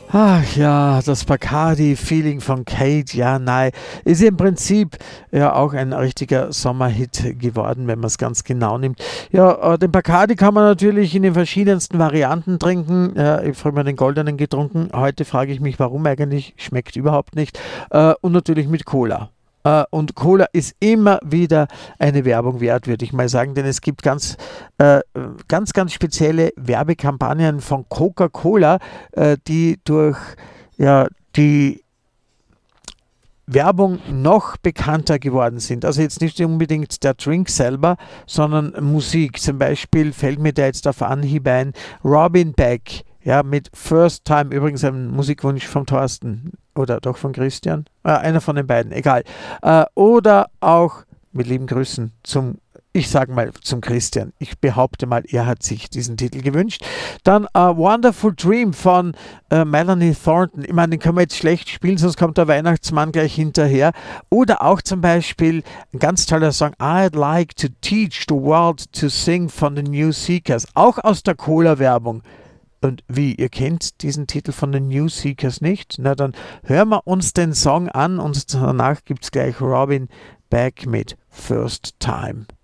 Ach ja, das Bacardi-Feeling von Kate, ja, nein, ist im Prinzip ja auch ein richtiger Sommerhit geworden, wenn man es ganz genau nimmt. Ja, den Bacardi kann man natürlich in den verschiedensten Varianten trinken. Ich habe früher mal den goldenen getrunken. Heute frage ich mich, warum eigentlich. Schmeckt überhaupt nicht. Und natürlich mit Cola. Und Cola ist immer wieder eine Werbung wert, würde ich mal sagen, denn es gibt ganz spezielle Werbekampagnen von Coca-Cola, die durch ja, die Werbung noch bekannter geworden sind. Also jetzt nicht unbedingt der Drink selber, sondern Musik. Zum Beispiel fällt mir da jetzt auf Anhieb ein Robin Beck, ja, mit First Time, übrigens ein Musikwunsch von Thorsten oder doch von Christian, einer von den beiden, egal. Oder auch mit lieben Grüßen ich sage mal zum Christian. Ich behaupte mal, er hat sich diesen Titel gewünscht. Dann Wonderful Dream von Melanie Thornton. Ich meine, den können wir jetzt schlecht spielen, sonst kommt der Weihnachtsmann gleich hinterher. Oder auch zum Beispiel ein ganz toller Song, I'd Like to Teach the World to Sing von den New Seekers. Auch aus der Cola-Werbung. Und wie, ihr kennt diesen Titel von den New Seekers nicht? Na, dann hören wir uns den Song an und danach gibt es gleich Robin Beck mit First Time.